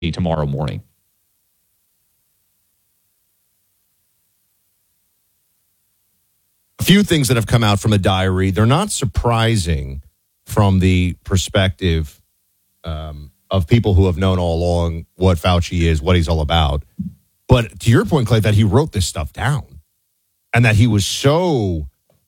tomorrow morning. A few things that have come out from the diary. They're not surprising from the perspective of people who have known all along what Fauci is, what he's all about. But to your point, Clay, that he wrote this stuff down and that he was so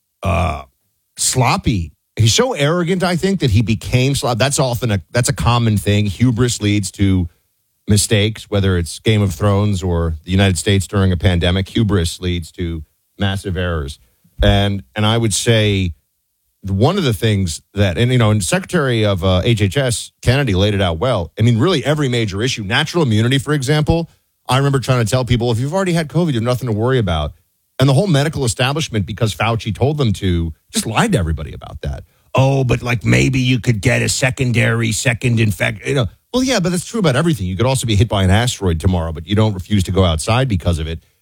sloppy. He's so arrogant, I think, that he became sloppy. That's a common thing. Hubris leads to mistakes, whether it's Game of Thrones or the United States during a pandemic. Hubris leads to massive errors. And I would say one of the things that, and Secretary of HHS, Kennedy, laid it out well. I mean, really every major issue, natural immunity, for example, I remember trying to tell people, if you've already had COVID, you have nothing to worry about. And the whole medical establishment, because Fauci told them to, just lied to everybody about that. Oh, but maybe you could get a second infection. Well, yeah, but that's true about everything. You could also be hit by an asteroid tomorrow, but you don't refuse to go outside because of it.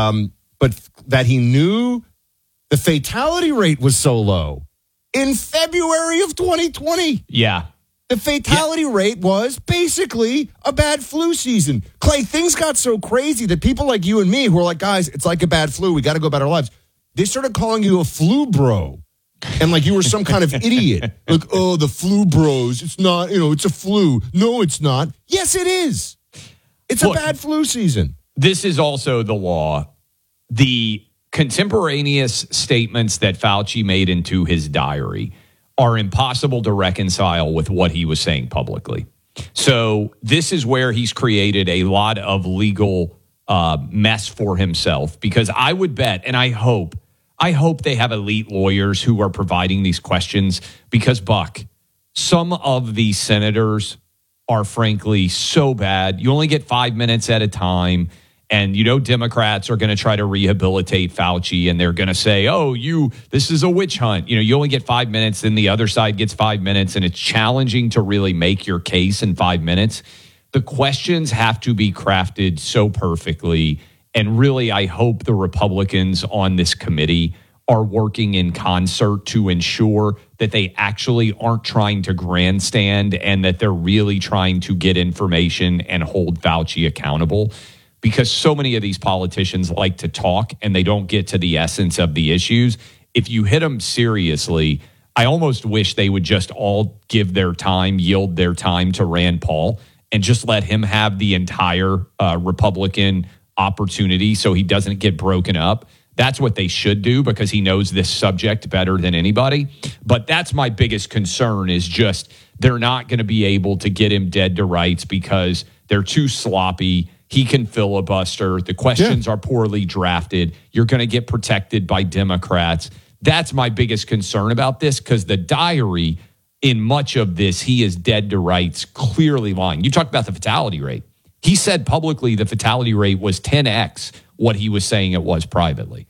But that he knew the fatality rate was so low in February of 2020. Yeah. The fatality rate was basically a bad flu season. Clay, things got so crazy that people like you and me who are like, guys, it's like a bad flu. We got to go about our lives. They started calling you a flu bro. And you were some kind of idiot. The flu bros. It's not, it's a flu. No, it's not. Yes, it is. It's a bad flu season. This is also the law. The contemporaneous statements that Fauci made into his diary are impossible to reconcile with what he was saying publicly. So this is where he's created a lot of legal mess for himself, because I would bet, and I hope they have elite lawyers who are providing these questions, because, Buck, some of these senators are frankly so bad. You only get 5 minutes at a time. And, Democrats are going to try to rehabilitate Fauci, and they're going to say, this is a witch hunt. You only get 5 minutes, then the other side gets 5 minutes, and it's challenging to really make your case in 5 minutes. The questions have to be crafted so perfectly. And really, I hope the Republicans on this committee are working in concert to ensure that they actually aren't trying to grandstand and that they're really trying to get information and hold Fauci accountable. Because so many of these politicians like to talk and they don't get to the essence of the issues. If you hit them seriously, I almost wish they would just all yield their time to Rand Paul and just let him have the entire Republican opportunity so he doesn't get broken up. That's what they should do, because he knows this subject better than anybody. But that's my biggest concern, is just they're not going to be able to get him dead to rights because they're too sloppy. He can filibuster. The questions are poorly drafted. You're going to get protected by Democrats. That's my biggest concern about this, because the diary, in much of this, he is dead to rights, clearly lying. You talked about the fatality rate. He said publicly the fatality rate was 10x what he was saying it was privately.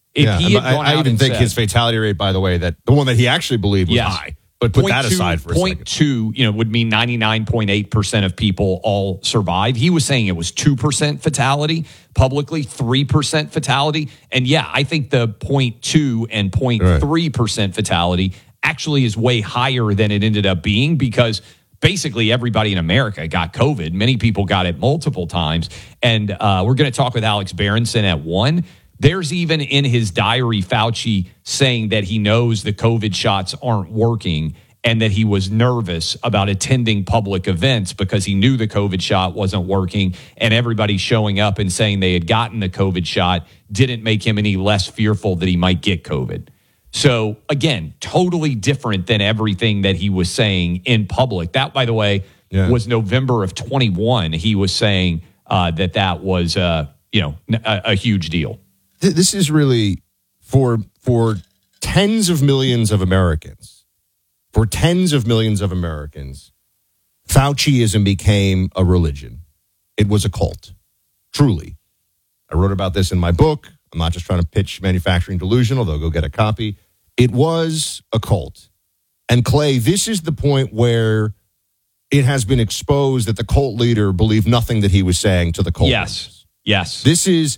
I even think his fatality rate, by the way, that the one that he actually believed was high. But put that aside for a second. 0.2, would mean 99.8% of people all survive. He was saying it was 2% fatality publicly, 3% fatality. And I think the 0.2 and 0.3% fatality actually is way higher than it ended up being, because basically everybody in America got COVID. Many people got it multiple times. And we're going to talk with Alex Berenson at 1. There's even in his diary, Fauci saying that he knows the COVID shots aren't working and that he was nervous about attending public events because he knew the COVID shot wasn't working, and everybody showing up and saying they had gotten the COVID shot didn't make him any less fearful that he might get COVID. So, again, totally different than everything that he was saying in public. That, by the way, was November of 21. He was saying that was, a huge deal. This is really for tens of millions of Americans. For tens of millions of Americans, Fauciism became a religion. It was a cult, truly. I wrote about this in my book. I'm not just trying to pitch Manufacturing Delusion, although go get a copy. It was a cult. And Clay, this is the point where it has been exposed that the cult leader believed nothing that he was saying to the cult leaders. Yes. This is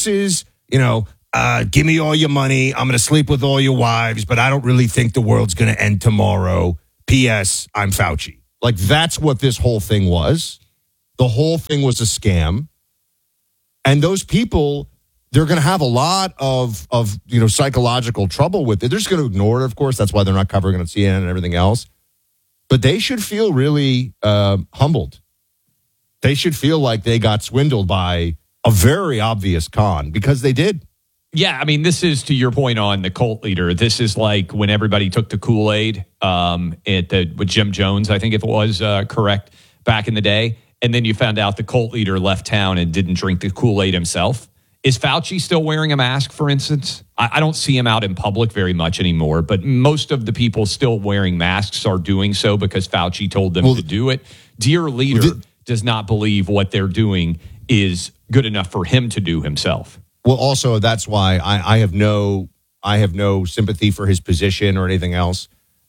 give me all your money. I'm going to sleep with all your wives, but I don't really think the world's going to end tomorrow. P.S. I'm Fauci. That's what this whole thing was. the whole thing was a scam. And those people, they're going to have a lot of psychological trouble with it. They're just going to ignore it, of course. That's why they're not covering it on CNN and everything else. But they should feel really humbled. They should feel like they got swindled by a very obvious con, because they did. Yeah, I mean, this is, to your point on the cult leader, this is like when everybody took the Kool-Aid with Jim Jones, I think if it was correct, back in the day. And then you found out the cult leader left town and didn't drink the Kool-Aid himself. Is Fauci still wearing a mask, for instance? I don't see him out in public very much anymore, but most of the people still wearing masks are doing so because Fauci told them to do it. Dear leader does not believe what they're doing is good enough for him to do himself. Well, also, that's why I have no sympathy for his position or anything else,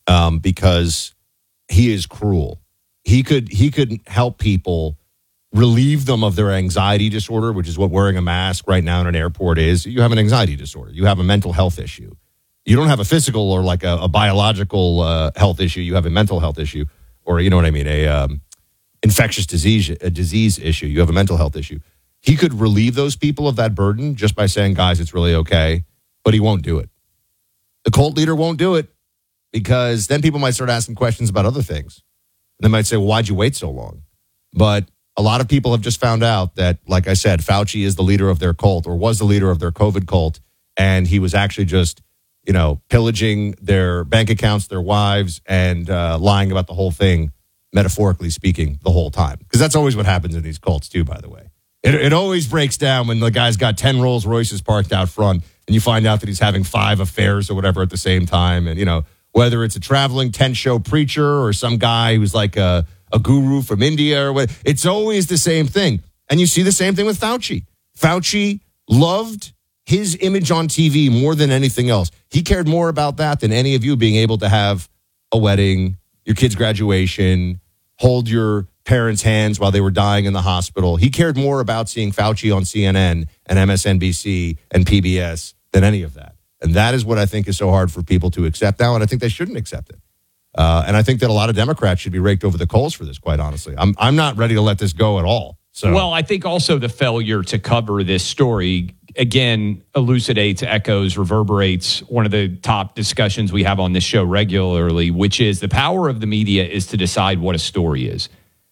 because he is cruel. He could help people, relieve them of their anxiety disorder, which is what wearing a mask right now in an airport is. You have an anxiety disorder. You have a mental health issue. You don't have a physical or like a biological health issue. You have a mental health issue, or you know what I mean, a infectious disease issue. You have a mental health issue. He could relieve those people of that burden just by saying, guys, it's really okay, but he won't do it. The cult leader won't do it, because then people might start asking questions about other things. They might say, well, why'd you wait so long? But a lot of people have just found out that, like I said, Fauci is the leader of their cult, or was the leader of their COVID cult, and he was actually just, pillaging their bank accounts, their wives, and lying about the whole thing, metaphorically speaking, the whole time. Because that's always what happens in these cults, too, by the way. It always breaks down when the guy's got 10 Rolls Royces parked out front, and you find out that he's having 5 affairs or whatever at the same time. And, whether it's a traveling tent-show preacher or some guy who's like a guru from India or what, it's always the same thing. And you see the same thing with Fauci. Fauci loved his image on TV more than anything else. He cared more about that than any of you being able to have a wedding, your kid's graduation, hold your parents' hands while they were dying in the hospital. He cared more about seeing Fauci on CNN and MSNBC and PBS than any of that. And that is what I think is so hard for people to accept now, and I think they shouldn't accept it. And I think that a lot of Democrats should be raked over the coals for this, quite honestly. I'm not ready to let this go at all. So. Well, I think also the failure to cover this story, again, elucidates, echoes, reverberates one of the top discussions we have on this show regularly, which is the power of the media is to decide what a story is.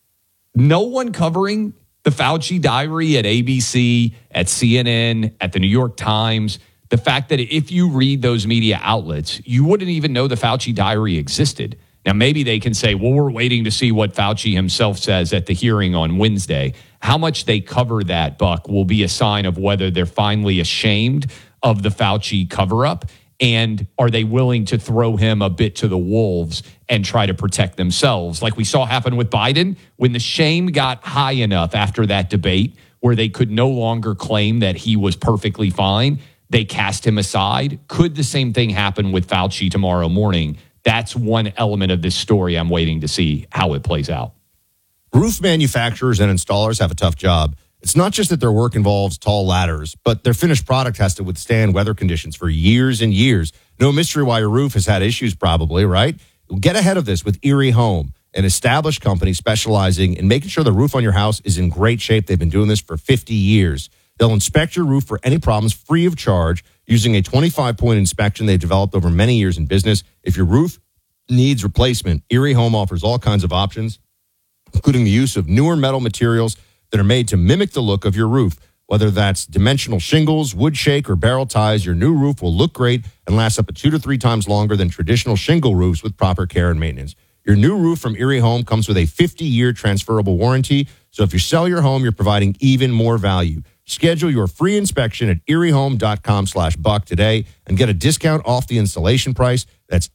No one covering the Fauci diary at ABC, at CNN, at the New York Times, the fact that if you read those media outlets, you wouldn't even know the Fauci diary existed. Now, maybe they can say, well, we're waiting to see what Fauci himself says at the hearing on Wednesday. How much they cover that, Buck, will be a sign of whether they're finally ashamed of the Fauci cover-up, and are they willing to throw him a bit to the wolves and try to protect themselves, like we saw happen with Biden when the shame got high enough after that debate where they could no longer claim that he was perfectly fine. They cast him aside. Could the same thing happen with Fauci tomorrow morning? That's one element of this story I'm waiting to see how it plays out. Roof manufacturers and installers have a tough job. It's not just that their work involves tall ladders, but their finished product has to withstand weather conditions for years and years. No mystery why your roof has had issues probably, right? Get ahead of this with Erie Home, an established company specializing in making sure the roof on your house is in great shape. They've been doing this for 50 years. They'll inspect your roof for any problems free of charge using a 25-point inspection they've developed over many years in business. If your roof needs replacement, Erie Home offers all kinds of options, including the use of newer metal materials that are made to mimic the look of your roof. Whether that's dimensional shingles, wood shake, or barrel ties, your new roof will look great and last up to 2 to 3 times longer than traditional shingle roofs with proper care and maintenance. Your new roof from Erie Home comes with a 50-year transferable warranty, so if you sell your home, you're providing even more value. Schedule your free inspection at eriehome.com/buck today and get a discount off the installation price. That's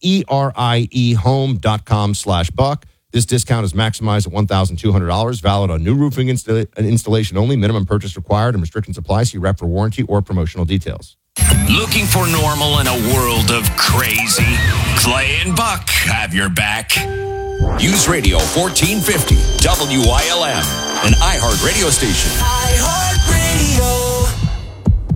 eriehome.com/buck. This discount is maximized at $1,200, valid on new roofing installation only. Minimum purchase required and restrictions apply. See rep for warranty or promotional details. Looking for normal in a world of crazy? Clay and Buck have your back. Use Radio 1450, WILM, an iHeart radio station.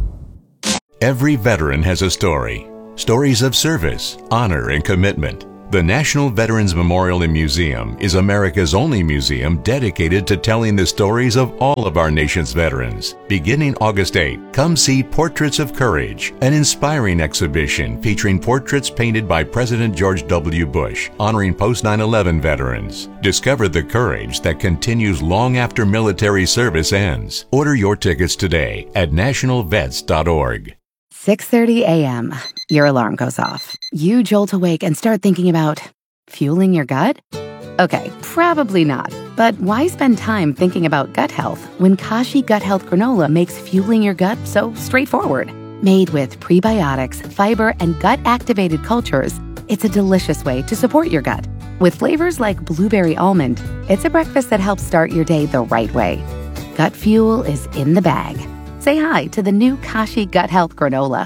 Every veteran has a story. Stories of service, honor, and commitment. The National Veterans Memorial and Museum is America's only museum dedicated to telling the stories of all of our nation's veterans. Beginning August 8, come see Portraits of Courage, an inspiring exhibition featuring portraits painted by President George W. Bush, honoring post-9/11 veterans. Discover the courage that continues long after military service ends. Order your tickets today at nationalvets.org. 6:30 a.m. Your alarm goes off. You jolt awake and start thinking about fueling your gut? Okay, probably not. But why spend time thinking about gut health when Kashi Gut Health Granola makes fueling your gut so straightforward? Made with prebiotics, fiber, and gut-activated cultures, it's a delicious way to support your gut. With flavors like blueberry almond, it's a breakfast that helps start your day the right way. Gut fuel is in the bag. Say hi to the new Kashi Gut Health Granola.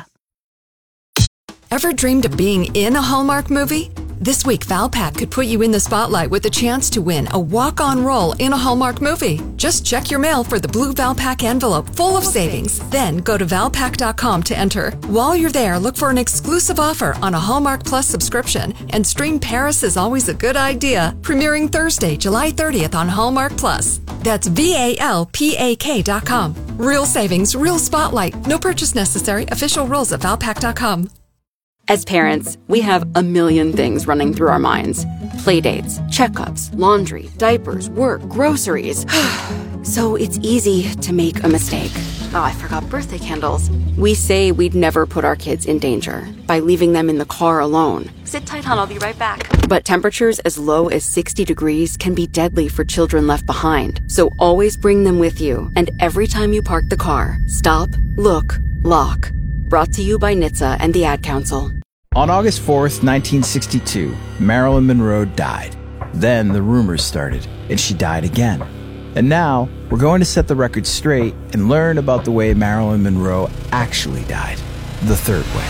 Ever dreamed of being in a Hallmark movie? This week, Valpak could put you in the spotlight with a chance to win a walk-on role in a Hallmark movie. Just check your mail for the blue Valpak envelope full of savings. Then go to Valpak.com to enter. While you're there, look for an exclusive offer on a Hallmark Plus subscription and stream Paris is Always a Good Idea, premiering Thursday, July 30th on Hallmark Plus. That's VALPAK.com. Real savings, real spotlight. No purchase necessary. Official rules at Valpak.com. As parents, we have a million things running through our minds. Playdates, checkups, laundry, diapers, work, groceries. So it's easy to make a mistake. Oh, I forgot birthday candles. We say we'd never put our kids in danger by leaving them in the car alone. Sit tight, hon, I'll be right back. But temperatures as low as 60 degrees can be deadly for children left behind. So always bring them with you. And every time you park the car, stop, look, lock. Brought to you by NHTSA and the Ad Council. On August 4th, 1962, Marilyn Monroe died. Then the rumors started, and she died again. And now, we're going to set the record straight and learn about the way Marilyn Monroe actually died. The third way.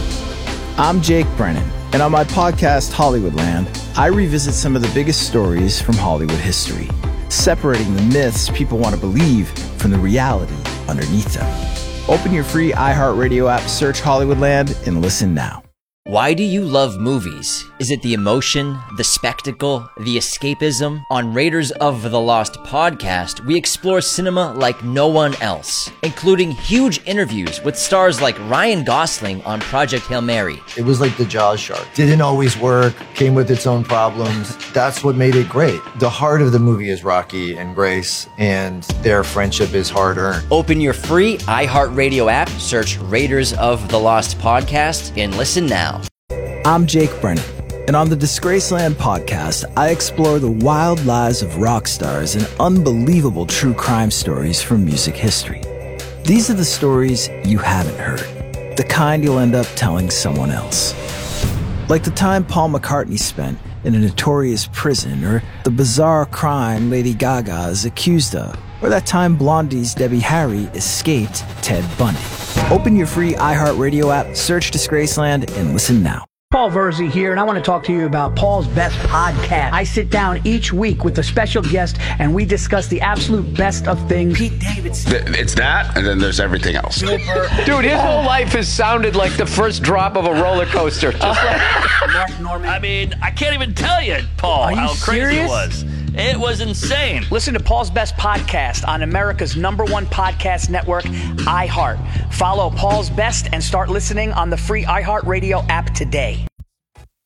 I'm Jake Brennan, and on my podcast, Hollywoodland, I revisit some of the biggest stories from Hollywood history, separating the myths people want to believe from the reality underneath them. Open your free iHeartRadio app, search Hollywoodland, and listen now. Why do you love movies? Is it the emotion, the spectacle, the escapism? On Raiders of the Lost podcast, we explore cinema like no one else, including huge interviews with stars like Ryan Gosling on Project Hail Mary. It was like the Jaws shark. Didn't always work, came with its own problems. That's what made it great. The heart of the movie is Rocky and Grace, and their friendship is hard-earned. Open your free iHeartRadio app, search Raiders of the Lost podcast, and listen now. I'm Jake Brennan, and on the Disgraceland podcast, I explore the wild lives of rock stars and unbelievable true crime stories from music history. These are the stories you haven't heard, the kind you'll end up telling someone else. Like the time Paul McCartney spent in a notorious prison, or the bizarre crime Lady Gaga is accused of, or that time Blondie's Debbie Harry escaped Ted Bundy. Open your free iHeartRadio app, search Disgraceland, and listen now. Paul Verzi here, and I want to talk to you about Paul's Best Podcast. I sit down each week with a special guest, and we discuss the absolute best of things. Pete Davidson. It's that, and then there's everything else. Dude, his whole life has sounded like the first drop of a roller coaster. Just like Mark Norman. I mean, I can't even tell you, Paul, how crazy it was. It was insane. Listen to Paul's Best Podcast on America's #1 podcast network, iHeart. Follow Paul's Best and start listening on the free iHeartRadio app today.